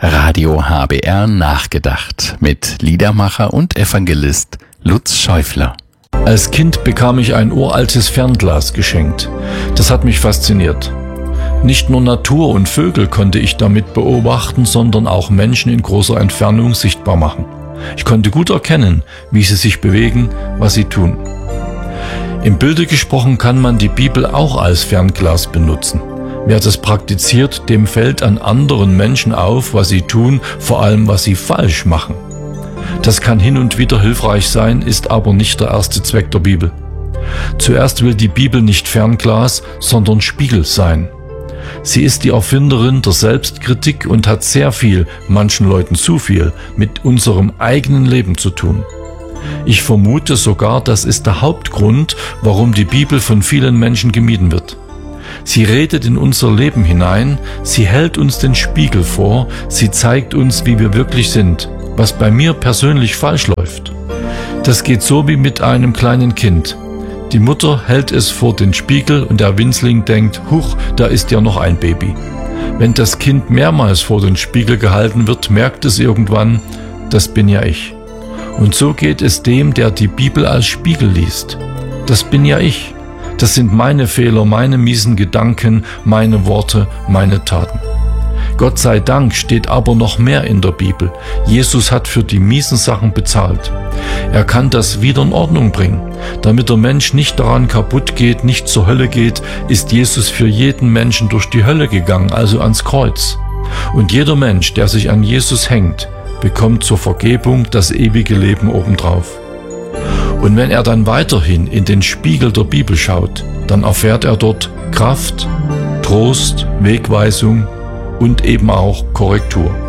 Radio HBR nachgedacht mit Liedermacher und Evangelist Lutz Schäufler. Als Kind bekam ich ein uraltes Fernglas geschenkt. Das hat mich fasziniert. Nicht nur Natur und Vögel konnte ich damit beobachten, sondern auch Menschen in großer Entfernung sichtbar machen. Ich konnte gut erkennen, wie sie sich bewegen, was sie tun. Im Bilde gesprochen kann man die Bibel auch als Fernglas benutzen. Wer das praktiziert, dem fällt an anderen Menschen auf, was sie tun, vor allem was sie falsch machen. Das kann hin und wieder hilfreich sein, ist aber nicht der erste Zweck der Bibel. Zuerst will die Bibel nicht Fernglas, sondern Spiegel sein. Sie ist die Erfinderin der Selbstkritik und hat sehr viel, manchen Leuten zu viel, mit unserem eigenen Leben zu tun. Ich vermute sogar, das ist der Hauptgrund, warum die Bibel von vielen Menschen gemieden wird. Sie redet in unser Leben hinein, sie hält uns den Spiegel vor, sie zeigt uns, wie wir wirklich sind, was bei mir persönlich falsch läuft. Das geht so wie mit einem kleinen Kind. Die Mutter hält es vor den Spiegel und der Winzling denkt, huch, da ist ja noch ein Baby. Wenn das Kind mehrmals vor den Spiegel gehalten wird, merkt es irgendwann, das bin ja ich. Und so geht es dem, der die Bibel als Spiegel liest. Das bin ja ich. Das sind meine Fehler, meine miesen Gedanken, meine Worte, meine Taten. Gott sei Dank steht aber noch mehr in der Bibel. Jesus hat für die miesen Sachen bezahlt. Er kann das wieder in Ordnung bringen. Damit der Mensch nicht daran kaputt geht, nicht zur Hölle geht, ist Jesus für jeden Menschen durch die Hölle gegangen, also ans Kreuz. Und jeder Mensch, der sich an Jesus hängt, bekommt zur Vergebung das ewige Leben obendrauf. Und wenn er dann weiterhin in den Spiegel der Bibel schaut, dann erfährt er dort Kraft, Trost, Wegweisung und eben auch Korrektur.